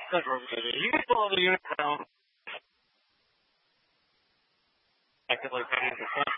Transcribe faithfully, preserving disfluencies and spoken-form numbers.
You can still have the unit down. Actively seventy percent.